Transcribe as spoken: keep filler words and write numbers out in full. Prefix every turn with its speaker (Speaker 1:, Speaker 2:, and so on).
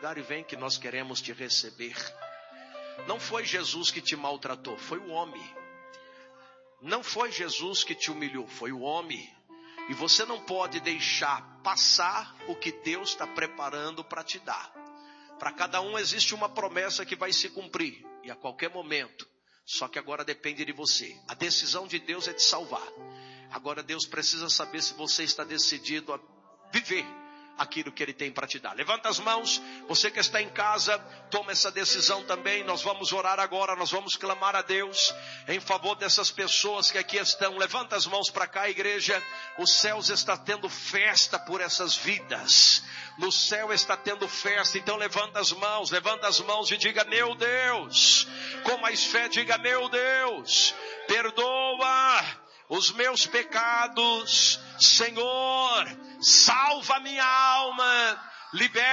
Speaker 1: lugar e vem que nós queremos te receber. Não foi Jesus que te maltratou, foi o homem. Não foi Jesus que te humilhou, foi o homem. E você não pode deixar passar o que Deus está preparando para te dar. Para cada um existe uma promessa que vai se cumprir. E a qualquer momento. Só que agora depende de você. A decisão de Deus é te salvar. Agora Deus precisa saber se você está decidido a viver aquilo que Ele tem para te dar. Levanta as mãos, você que está em casa, toma essa decisão também. Nós vamos orar agora, nós vamos clamar a Deus em favor dessas pessoas que aqui estão. Levanta as mãos para cá, igreja. Os céus está tendo festa por essas vidas. No céu está tendo festa, então levanta as mãos, levanta as mãos e diga: meu Deus. Com mais fé, diga: meu Deus, perdoa os meus pecados, Senhor, salva minha alma, liberta.